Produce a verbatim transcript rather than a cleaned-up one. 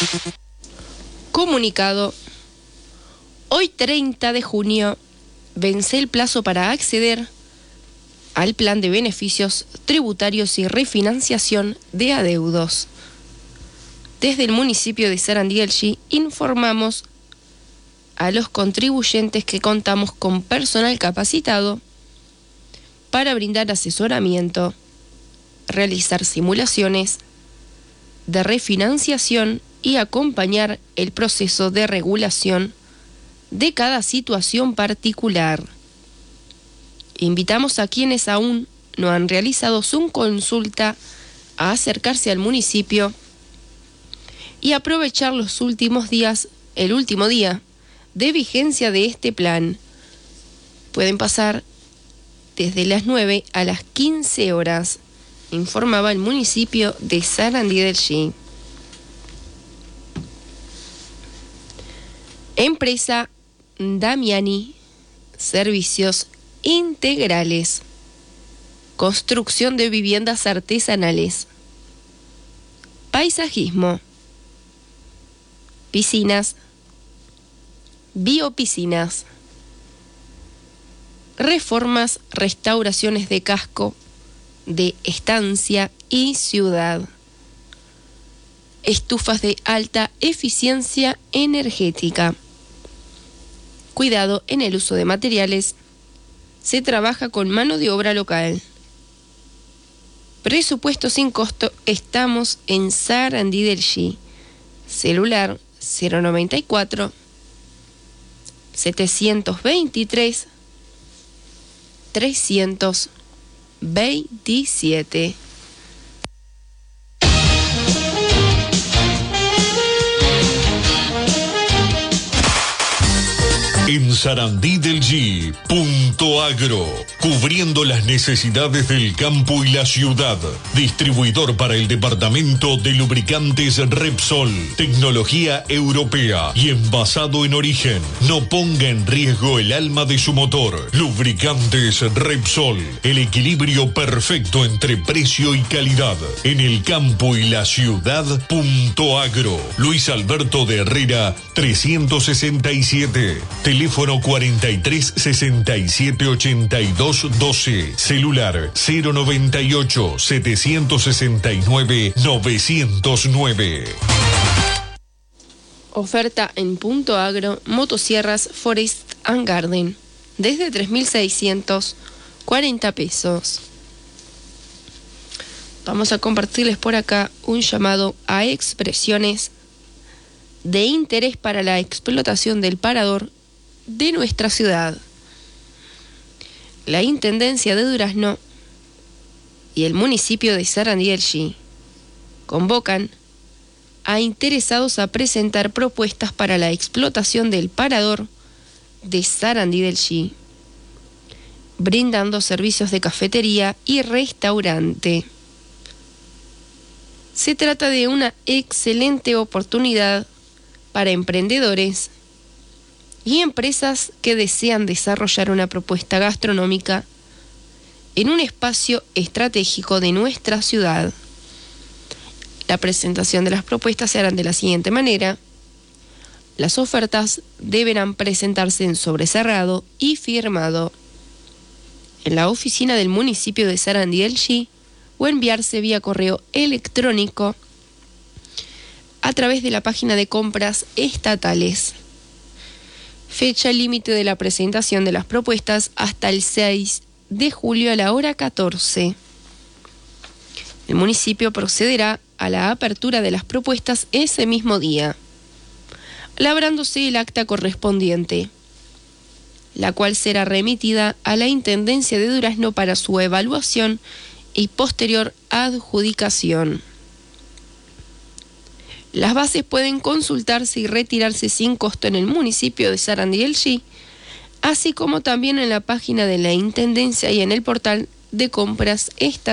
Comunicado. Hoy treinta de junio vence el plazo para acceder al plan de beneficios tributarios y refinanciación de adeudos. Desde el municipio de Sarandí del Chi informamos a los contribuyentes que contamos con personal capacitado para brindar asesoramiento, realizar simulaciones de refinanciación y acompañar el proceso de regulación de cada situación particular. Invitamos a quienes aún no han realizado su consulta a acercarse al municipio y aprovechar los últimos días, el último día de vigencia de este plan. Pueden pasar desde las nueve a las quince horas, informaba el municipio de Sarandí del Chi. Empresa Damiani, servicios integrales, construcción de viviendas artesanales, paisajismo, piscinas, biopiscinas, reformas, restauraciones de casco, de estancia y ciudad, estufas de alta eficiencia energética, cuidado en el uso de materiales, se trabaja con mano de obra local. Presupuesto sin costo, estamos en Sarandí del Chi. Celular cero noventa y cuatro, setecientos veintitrés, trescientos veintisiete. En Sarandí del Chi, Punto Agro, cubriendo las necesidades del campo y la ciudad. Distribuidor para el departamento de lubricantes Repsol, tecnología europea y envasado en origen. No ponga en riesgo el alma de su motor. Lubricantes Repsol, el equilibrio perfecto entre precio y calidad. En el campo y la ciudad, Punto Agro. Luis Alberto de Herrera, trescientos sesenta y siete. Teléfono cuarenta y tres, sesenta y siete, ochenta y dos, doce. Celular cero noventa y ocho, setecientos sesenta y nueve, novecientos nueve. Oferta en Punto Agro, motosierras Forest and Garden, desde tres mil seiscientos cuarenta pesos. Vamos a compartirles por acá un llamado a expresiones de interés para la explotación del parador de nuestra ciudad. La Intendencia de Durazno y el municipio de Sarandí del Chi convocan a interesados a presentar propuestas para la explotación del parador de Sarandí del Chi, brindando servicios de cafetería y restaurante. Se trata de una excelente oportunidad para emprendedores y empresas que desean desarrollar una propuesta gastronómica en un espacio estratégico de nuestra ciudad. La presentación de las propuestas se hará de la siguiente manera. Las ofertas deberán presentarse en sobre cerrado y firmado en la oficina del municipio de Sarandí del Chi o enviarse vía correo electrónico a través de la página de compras estatales. Fecha límite de la presentación de las propuestas hasta el seis de julio a la hora catorce. El municipio procederá a la apertura de las propuestas ese mismo día, labrándose el acta correspondiente, la cual será remitida a la Intendencia de Durazno para su evaluación y posterior adjudicación. Las bases pueden consultarse y retirarse sin costo en el municipio de Sarandí del Chi, así como también en la página de la Intendencia y en el portal de compras estatal.